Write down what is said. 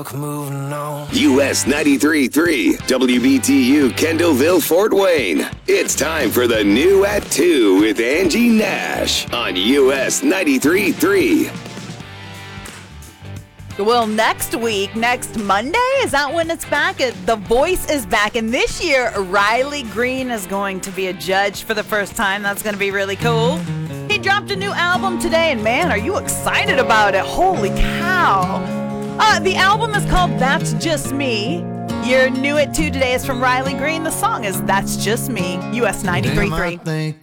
Moving on. US 93.3, WBTU Kendallville, Fort Wayne. It's time for the new at 2 with Angie Nash on US 93.3. Well, next week, next Monday, is that when it's back? The Voice is back. And this year, Riley Green is going to be a judge for the first time. That's going to be really cool. He dropped a new album today, and man, are you excited about it? Holy cow. The album is called That's Just Me. Your new at 2 today is from Riley Green. The song is That's Just Me, US 93.3.